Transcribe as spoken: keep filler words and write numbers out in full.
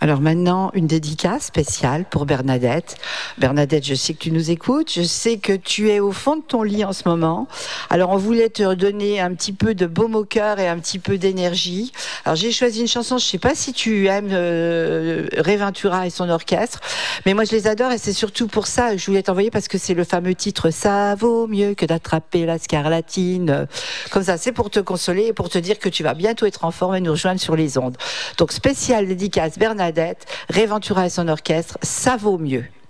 Alors maintenant, une dédicace spéciale pour Bernadette. Bernadette, je sais que tu nous écoutes, je sais que tu es au fond de ton lit en ce moment. Alors on voulait te donner un petit peu de baume au cœur et un petit peu d'énergie. Alors j'ai choisi une chanson, je ne sais pas si tu aimes euh, Ray Ventura et son orchestre, mais moi je les adore et c'est surtout pour ça que je voulais t'envoyer parce que c'est le fameux titre « Ça vaut mieux que d'attraper la scarlatine ». Comme ça, c'est pour te consoler et pour te dire que tu vas bientôt être en forme et nous rejoindre sur les ondes. Donc spéciale dédicace Bernadette, Ray Ventura et son orchestre, ça vaut mieux.